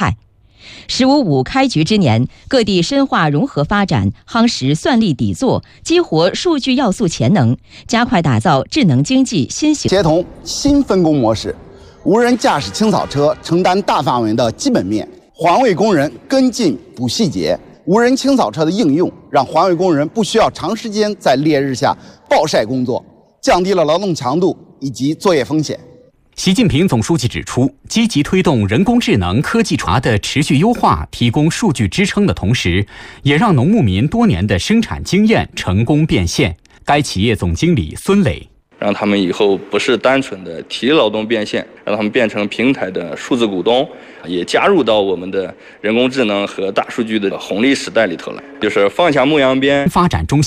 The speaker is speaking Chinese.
态。“十五五”开局之年，各地深化融合发展，夯实算力底座，激活数据要素潜能，加快打造智能经济新型。 协同新分工模式，无人驾驶清扫车承担大范围的基本面，环卫工人跟进补细节。无人清扫车的应用，让环卫工人不需要长时间在烈日下暴晒工作，降低了劳动强度以及作业风险。 习近平总书记指出，积极推动人工智能科技创的持续优化，提供数据支撑的同时，也让农牧民多年的生产经验成功变现。该企业总经理孙磊。 让他们以后不是单纯的体力劳动变现，让他们变成平台的数字股东，也加入到我们的人工智能和大数据的红利时代里头来，就是放下牧羊鞭， 发展中